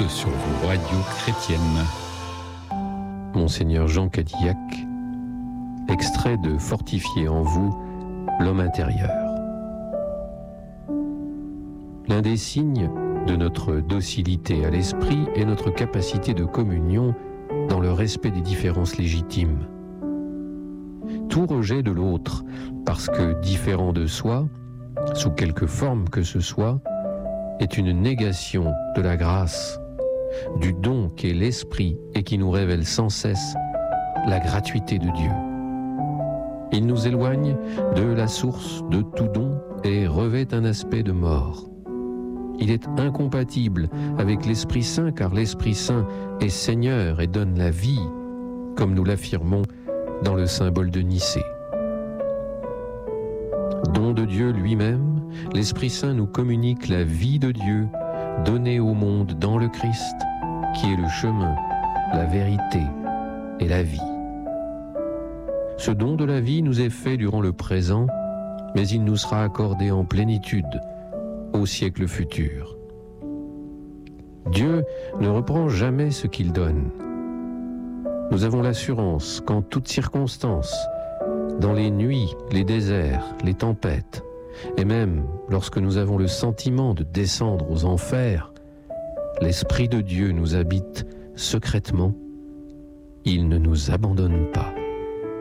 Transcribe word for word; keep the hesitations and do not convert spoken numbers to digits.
tous sur vos radios chrétiennes. Monseigneur Jean Cadillac, extrait de Fortifier en vous l'homme intérieur. L'un des signes de notre docilité à l'esprit est notre capacité de communion dans le respect des différences légitimes. Tout rejet de l'autre, parce que différent de soi, sous quelque forme que ce soit, est une négation de la grâce, du don qu'est l'Esprit et qui nous révèle sans cesse la gratuité de Dieu. Il nous éloigne de la source de tout don et revêt un aspect de mort. Il est incompatible avec l'Esprit Saint, car l'Esprit Saint est Seigneur et donne la vie, comme nous l'affirmons dans le symbole de Nicée. Don de Dieu lui-même, l'Esprit Saint nous communique la vie de Dieu donnée au monde dans le Christ, qui est le chemin, la vérité et la vie. Ce don de la vie nous est fait durant le présent, mais il nous sera accordé en plénitude au siècle futur. Dieu ne reprend jamais ce qu'il donne. Nous avons l'assurance qu'en toutes circonstances, dans les nuits, les déserts, les tempêtes, et même lorsque nous avons le sentiment de descendre aux enfers, l'Esprit de Dieu nous habite secrètement. Il ne nous abandonne pas.